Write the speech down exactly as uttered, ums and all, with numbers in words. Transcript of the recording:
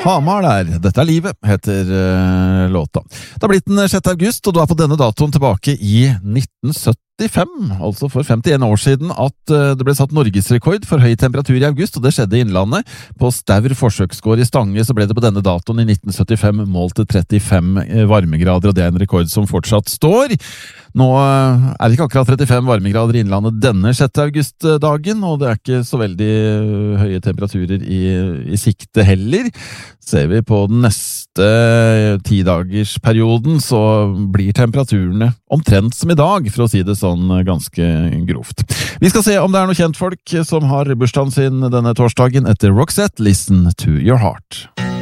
Hamar der. Dette er livet, heter uh, låta. Det har blitt den sjette august, og du er på denne datoen tilbake i nitten syttifem, altså for femtien år siden, at uh, det ble satt norgesrekord for høy temperatur i august, og det skjedde i Innlandet. På Staur forsøksgård i Stange så ble det på denne datoen i nitten syttifem målt til trettifem varmegrader, og det er en rekord som fortsatt står. Nå uh, er det ikke akkurat trettifem varmegrader i Innlandet denne sjette august-dagen, og det er ikke så veldig uh, høye temperaturer i, i sikte heller. Ser vi på den neste tidagersperioden, så blir temperaturene omtrent som i dag, for å si det sånn ganske grovt. Vi skal se om det er noen kjentfolk som har bursdagen sin denne torsdagen etter Roxette, Listen to Your Heart.